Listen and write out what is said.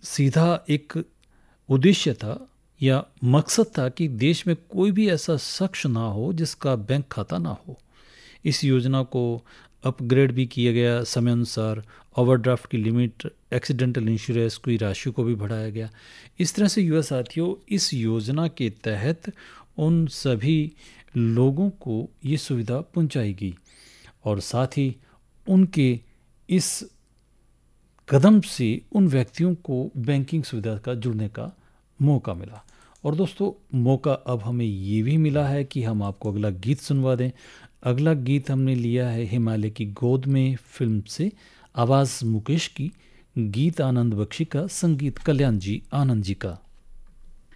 सीधा एक उद्देश्य था या मकसद था कि देश में कोई भी ऐसा शख्स ना हो जिसका बैंक खाता ना हो। इस योजना को अपग्रेड भी किया गया समय अनुसार। ओवरड्राफ्ट की लिमिट, एक्सीडेंटल इंश्योरेंस की राशि को भी बढ़ाया गया। इस तरह से युवा साथियों, इस योजना के तहत उन सभी लोगों को ये सुविधा पहुंचाई गई और साथ ही उनके इस कदम से उन व्यक्तियों को बैंकिंग सुविधा का जुड़ने का मौका मिला। और दोस्तों, मौका अब हमें ये भी मिला है कि हम आपको अगला गीत सुनवा दें। अगला गीत हमने लिया है हिमालय की गोद में फिल्म से, आवाज़ मुकेश की, गीत आनंद बख्शी का, संगीत कल्याण जी आनंद जी का।